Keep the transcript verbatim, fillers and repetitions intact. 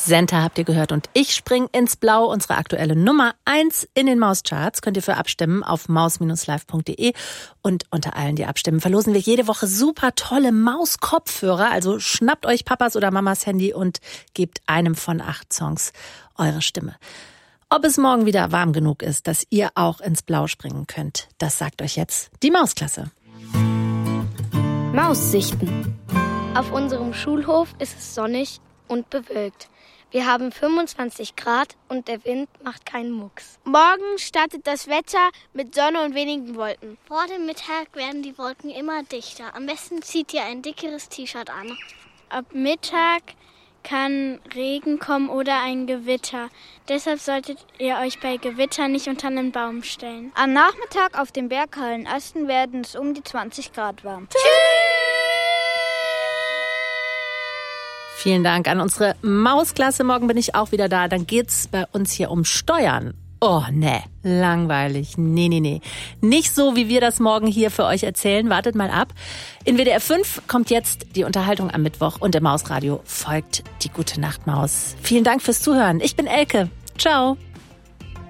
Senta habt ihr gehört und ich spring ins Blau. Unsere aktuelle Nummer eins in den Mauscharts könnt ihr für abstimmen auf maus Bindestrich live Punkt de und unter allen, die abstimmen, verlosen wir jede Woche super tolle Maus-Kopfhörer. Also schnappt euch Papas oder Mamas Handy und gebt einem von acht Songs eure Stimme. Ob es morgen wieder warm genug ist, dass ihr auch ins Blau springen könnt, das sagt euch jetzt die Mausklasse. Maussichten. Auf unserem Schulhof ist es sonnig und bewölkt. Wir haben fünfundzwanzig Grad und der Wind macht keinen Mucks. Morgen startet das Wetter mit Sonne und wenigen Wolken. Vor dem Mittag werden die Wolken immer dichter. Am besten zieht ihr ein dickeres T-Shirt an. Ab Mittag kann Regen kommen oder ein Gewitter. Deshalb solltet ihr euch bei Gewitter nicht unter einen Baum stellen. Am Nachmittag auf dem Berg Hallenasten werden es um die zwanzig Grad warm. Tschüss! Vielen Dank an unsere Mausklasse. Morgen bin ich auch wieder da. Dann geht's bei uns hier um Steuern. Oh, ne, langweilig. Nee, nee, nee. Nicht so, wie wir das morgen hier für euch erzählen. Wartet mal ab. In W D R fünf kommt jetzt die Unterhaltung am Mittwoch und im Mausradio folgt die Gute Nacht Maus. Vielen Dank fürs Zuhören. Ich bin Elke. Ciao.